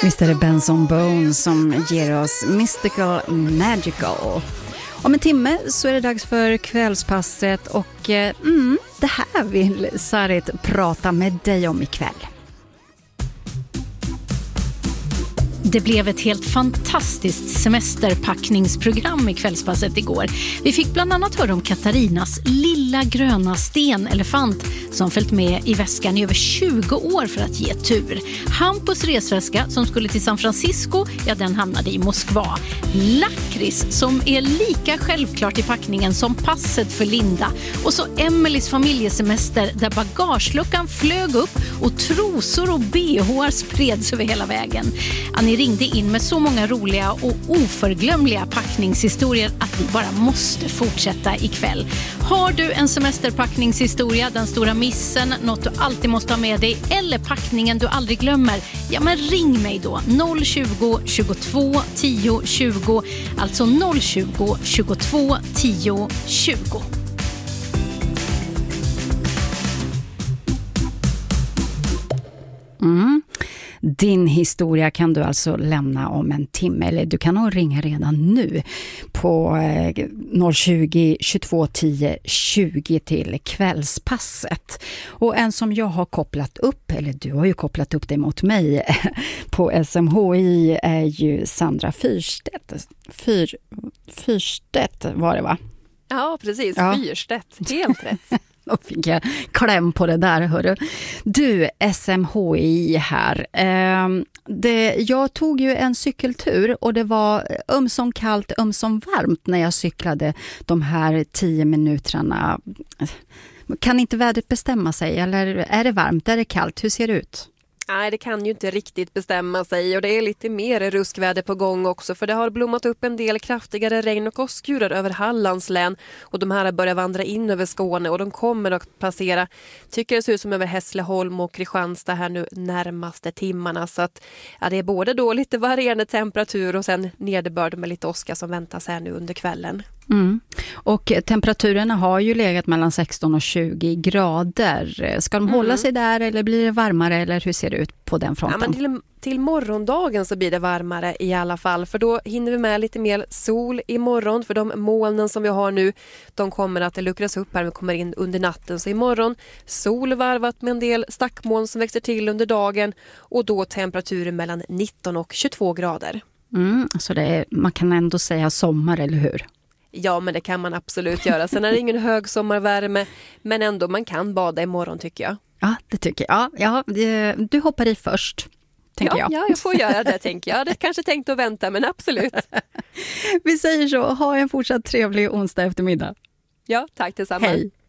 Visst är det Benson Bones som ger oss Mystical Magical. Om en timme så är det dags för kvällspasset och det här vill Sarit prata med dig om ikväll. Det blev ett helt fantastiskt semesterpackningsprogram i kvällspasset igår. Vi fick bland annat höra om Katarinas lilla gröna stenelefant som följt med i väskan i över 20 år för att ge tur. Hampus resväska som skulle till San Francisco, ja den hamnade i Moskva. Lakrits som är lika självklart i packningen som passet för Linda. Och så Emelies familjesemester där bagageluckan flög upp och trosor och BH:ar spreds över hela vägen. Ni ringde in med så många roliga och oförglömliga packningshistorier att vi bara måste fortsätta ikväll. Har du en semesterpackningshistoria, den stora missen, något du alltid måste ha med dig eller packningen du aldrig glömmer, ja men ring mig då 020 22 10 20, alltså 020 22 10 20. Din historia kan du alltså lämna om en timme, eller du kan nog ringa redan nu på 020 22 10 20 till kvällspasset. Och en som jag har kopplat upp, eller du har ju kopplat upp det mot mig på SMHI, är ju Sandra Fyrstedt. Fyrstedt var det, va? Ja, precis. Ja. Fyrstedt. Helt rätt. Då fick jag kläm på det där, hörru. Du, SMHI här. Jag tog ju en cykeltur och det var ömsom kallt, ömsom varmt när jag cyklade de här 10 minuterna. Kan inte vädret bestämma sig? Eller är det varmt? Är det kallt? Hur ser det ut? Nej, det kan ju inte riktigt bestämma sig och det är lite mer ruskväder på gång också, för det har blommat upp en del kraftigare regn- och åskurer över Hallands län och de här börjar vandra in över Skåne och de kommer att passera, tycker det ser ut som över Hässleholm och Kristianstad här nu närmaste timmarna, så att ja, det är både då lite varierande temperatur och sen nederbörd med lite åska som väntas här nu under kvällen. Och temperaturerna har ju legat mellan 16 och 20 grader. Ska de hålla sig där eller blir det varmare, eller hur ser det ut på den fronten? Ja, men till morgondagen så blir det varmare i alla fall, för då hinner vi med lite mer sol imorgon, för de molnen som vi har nu, de kommer att luckras upp här, vi kommer in under natten, så imorgon sol varvat med en del stackmoln som växer till under dagen och då temperaturer mellan 19 och 22 grader. Så man kan ändå säga sommar, eller hur? Ja, men det kan man absolut göra. Sen är det ingen hög sommarvärme, men ändå man kan bada imorgon tycker jag. Ja, det tycker jag. Ja, du hoppar i först, tänker jag. Ja, jag får göra det, tänker jag. Det kanske tänkt att vänta, men absolut. Vi säger så. Ha en fortsatt trevlig onsdag eftermiddag. Ja, tack detsamma. Hej.